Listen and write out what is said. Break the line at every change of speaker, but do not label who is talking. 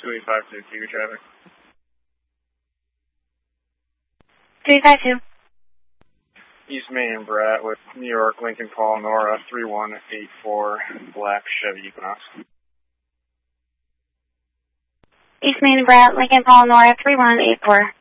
2852, Tiger traffic.
352.
East Main Brat with New York, Lincoln Paul, Nora, 3184, black Chevy Equinox.
East Main Brat, Lincoln Paul, Nora, 3184.